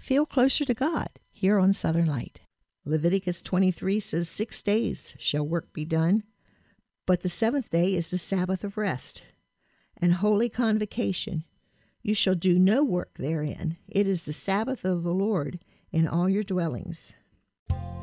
feel closer to God here on Southern Light. Leviticus 23 says, 6 days shall work be done, but the seventh day is the Sabbath of rest and holy convocation. You shall do no work therein. It is the Sabbath of the Lord in all your dwellings.